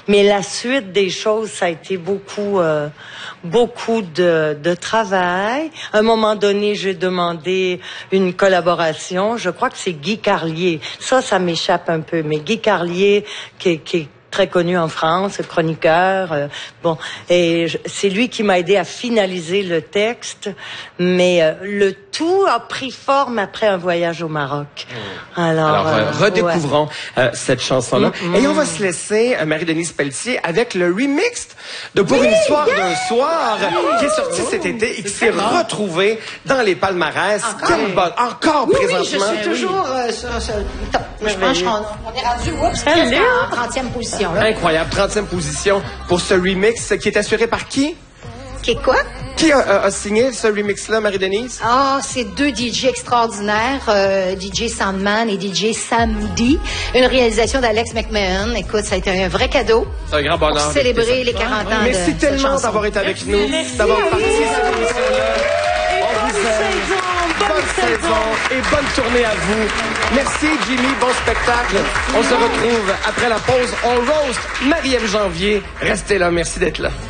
Mais la suite des choses, ça a été beaucoup de travail. À un moment donné, j'ai demandé une collaboration. Je crois que c'est Guy Carlier. Ça m'échappe un peu. Mais Guy Carlier, qui est très connu en France, chroniqueur. Et c'est lui qui m'a aidé à finaliser le texte. Mais le tout a pris forme après un voyage au Maroc. Alors redécouvrons cette chanson-là. Et on va se laisser, Marie-Denise Pelletier, avec le remix de Pour une histoire d'un soir, qui est sorti cet été et qui s'est retrouvé dans les palmarès. Encore présentement. Oui, je suis toujours sur le top. Je pense qu'on est rendu en 30e position. Là. Incroyable, 30e position pour ce remix qui est assuré par qui? Qui est quoi? Qui a signé ce remix-là, Marie-Denise? C'est deux DJ extraordinaires, DJ Sandman et DJ Samdi. Une réalisation d'Alex McMahon. Écoute, ça a été un vrai cadeau. C'est un grand bonheur. Pour célébrer les 40 ans Merci de tellement cette d'avoir été avec nous, d'avoir participé à cette émission-là. On vous aime. Bonne saison et bonne tournée à vous. Merci, Jimmy. Bon spectacle. On se retrouve après la pause. On roast Marie-Ève Janvier. Restez là. Merci d'être là.